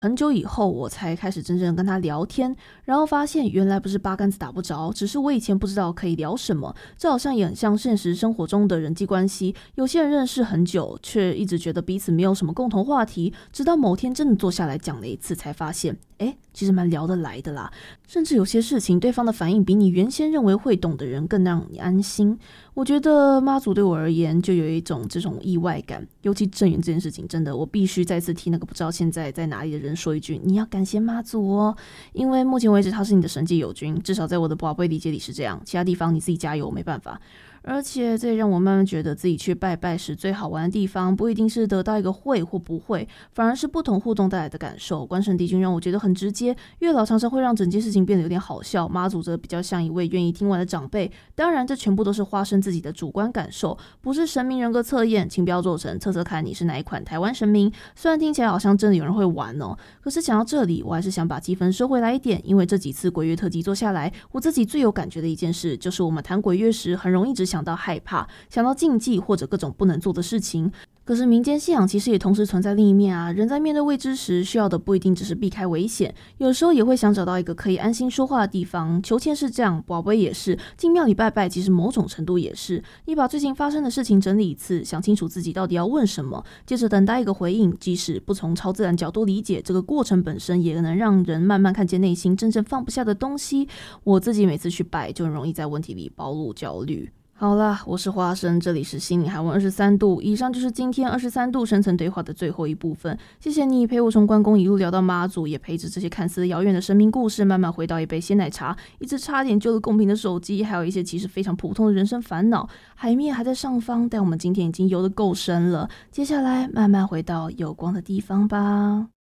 很久以后，我才开始真正跟他聊天，然后发现原来不是八竿子打不着，只是我以前不知道可以聊什么。这好像也很像现实生活中的人际关系，有些人认识很久，却一直觉得彼此没有什么共同话题，直到某天真的坐下来讲了一次，才发现，其实蛮聊得来的啦。甚至有些事情，对方的反应比你原先认为会懂的人更让你安心。我觉得妈祖对我而言，就有一种这种意外感。尤其正缘这件事情，真的，我必须再次替那个不知道现在在哪里的人说一句：你要感谢妈祖哦，因为目前为止他是你的神界友军，至少在我的宝贝理解里是这样。其他地方你自己加油，没办法。而且这也让我慢慢觉得自己去拜拜时最好玩的地方，不一定是得到一个会或不会，反而是不同互动带来的感受。关圣帝君让我觉得很直接，月老常常会让整件事情变得有点好笑，妈祖则比较像一位愿意听完的长辈。当然这全部都是化身自己的主观感受，不是神明人格测验，请不要做成测测看你是哪一款台湾神明。虽然听起来好像真的有人会玩哦，可是讲到这里，我还是想把积分收回来一点，因为这几次鬼月特辑做下来，我自己最有感觉的一件事，就是我们谈鬼月时很容易只想到害怕，想到禁忌或者各种不能做的事情。可是民间信仰其实也同时存在另一面啊，人在面对未知时，需要的不一定只是避开危险，有时候也会想找到一个可以安心说话的地方。求签是这样，宝贝也是，进庙里拜拜，其实某种程度也是。你把最近发生的事情整理一次，想清楚自己到底要问什么，接着等待一个回应，即使不从超自然角度理解，这个过程本身也能让人慢慢看见内心真正放不下的东西。我自己每次去拜，就很容易在问题里暴露焦虑。好啦，我是花生，这里是心理海温23度。以上就是今天23度深层对话的最后一部分。谢谢你陪我从关公一路聊到妈祖，也陪着这些看似遥远的神明故事，慢慢回到一杯鲜奶茶，一只差点救了公屏的手机，还有一些其实非常普通的人生烦恼。海面还在上方，但我们今天已经游得够深了，接下来慢慢回到有光的地方吧。